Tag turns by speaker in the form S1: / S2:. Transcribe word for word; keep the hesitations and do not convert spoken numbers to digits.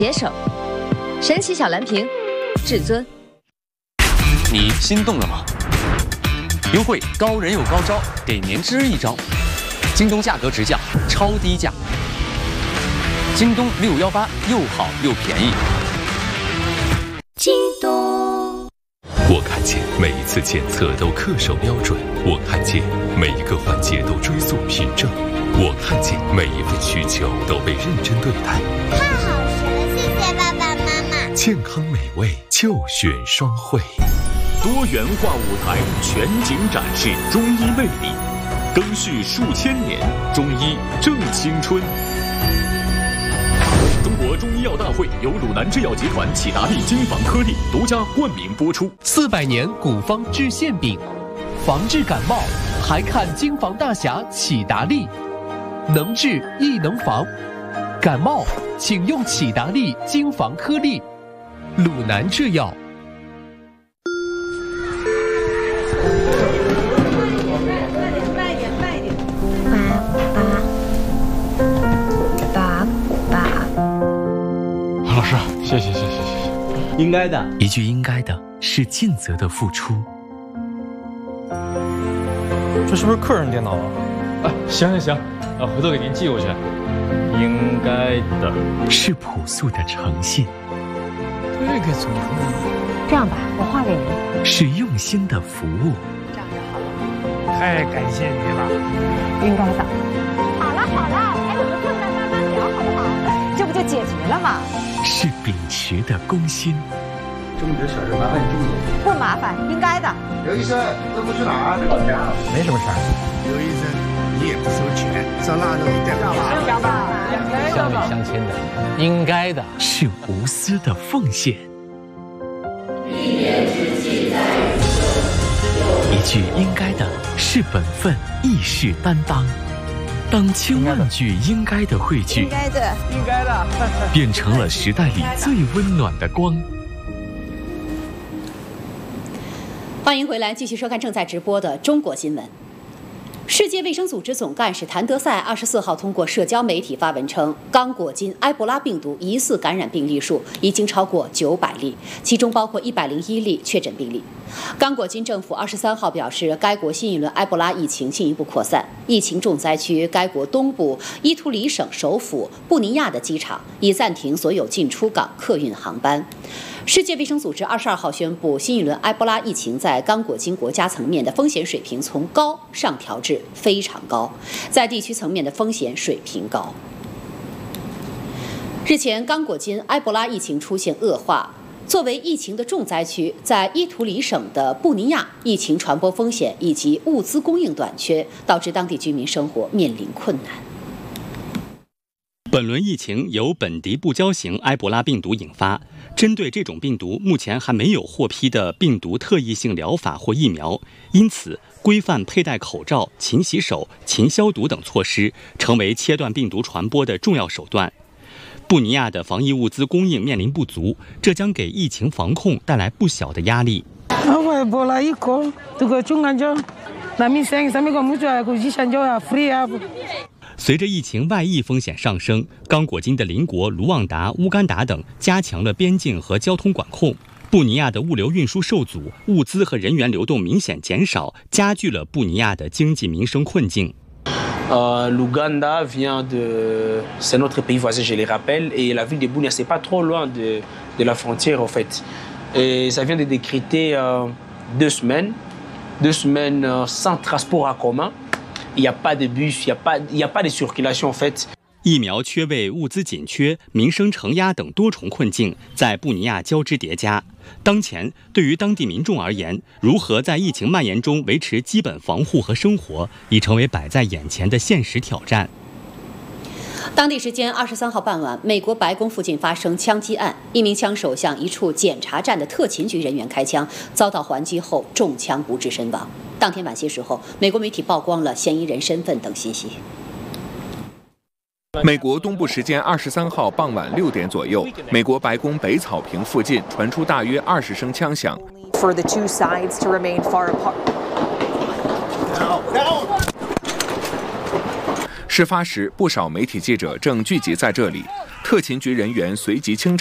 S1: 携手，神奇小蓝瓶，至尊。
S2: 你心动了吗？优惠高人有高招，给年轻人一招。京东价格直降，超低价。京东六幺八又好又便宜。
S3: 京东。
S4: 我看见每一次检测都恪守标准，我看见每一个环节都追溯凭证，我看见每一份需求都被认真对待。
S3: 太好吃了，谢谢爸爸妈妈。
S4: 健康美味就选双汇。
S5: 多元化舞台全景展示中医魅力，更续数千年，中医正青春。中国中医药大会由鲁南制药集团启达利金防颗粒独家冠名播出。
S6: 四百年古方治馅饼，防治感冒还看金防大侠启达利，能治亦能防。感冒请用启达利金防颗粒。鲁南制药。
S7: 老师，谢谢谢谢谢谢。
S8: 应该的，
S4: 一句应该的是尽责的付出。
S7: 这是不是客人电脑啊？啊，行行行，啊，回头给您寄过去。应该的
S4: 是朴素的诚信。
S9: 这个组合，
S10: 这样吧，我画给您。
S4: 是用心的服务。
S10: 这样就好了。
S9: 太感谢你了。
S10: 应该的。好了好了，哎，我们坐下慢慢聊好不好？这不就解决了吗？
S4: 是秉持的公心。
S8: 这么点小事麻烦你这么多？
S10: 不麻烦，应该的。
S11: 刘医生，这不去哪儿？老家。
S7: 没什么事儿。
S9: 刘医生，你也不收钱，上腊肉带回家吧。
S12: 乡里乡亲的，应该的。
S4: 是无私的奉献。
S13: 一年之计在于晨。
S4: 一句应该的是本分，亦是担当。当千万句应该的汇聚，
S10: 应该的，
S12: 应该的，
S4: 变成了时代里最温暖的光。
S14: 欢迎回来，继续收看正在直播的中国新闻。世界卫生组织总干事谭德赛二十四号通过社交媒体发文称，刚果金埃博拉病毒疑似感染病例数已经超过九百例，其中包括一百零一例确诊病例。刚果金政府二十三号表示，该国新一轮埃博拉疫情进一步扩散，疫情重灾区该国东部伊图里省首府布尼亚的机场已暂停所有进出港客运航班。世界卫生组织二十二号宣布，新一轮埃博拉疫情在刚果金国家层面的风险水平从高上调至非常高，在地区层面的风险水平高。日前，刚果金埃博拉疫情出现恶化，作为疫情的重灾区，在伊图里省的布尼亚，疫情传播风险以及物资供应短缺，导致当地居民生活面临困难。
S15: 本轮疫情由本地不交型埃博拉病毒引发，针对这种病毒，目前还没有获批的病毒特异性疗法或疫苗，因此规范佩戴口罩、勤洗手、勤消毒等措施，成为切断病毒传播的重要手段。布尼亚的防疫物资供应面临不足，这将给疫情防控带来不小的压力。随着疫情外溢风险上升，刚果金的邻国卢旺达、乌干达等加强了边境和交通管控。布尼亚的物流运输受阻，物资和人员流动明显减少，加剧了布尼亚的经济民生困境。
S16: Euh, L'Ouganda vient de... C'est notre pays voisin, je les rappelle, et la ville de Bunia, c'est pas trop loin de, de la frontière, en fait. Et ça vient de décréter euh, deux semaines, deux semaines euh, sans transport en commun. Il n'y a pas de bus, il n'y a pas, il n'y a pas de circulation, en fait.
S15: 疫苗缺位、物资紧缺、民生承压等多重困境在布尼亚交织叠加。当前，对于当地民众而言，如何在疫情蔓延中维持基本防护和生活，已成为摆在眼前的现实挑战。
S14: 当地时间二十三号傍晚，美国白宫附近发生枪击案，一名枪手向一处检查站的特勤局人员开枪，遭到还击后中枪不治身亡。当天晚些时候，美国媒体曝光了嫌疑人身份等信息。
S17: 美国东部时间二十三号傍晚六点左右，美国白宫北草坪附近传出大约二十声枪响。
S18: For the two sides to remain far apart.
S17: 事发时，不少媒体记者正聚集在这里，特勤局人员随即清场。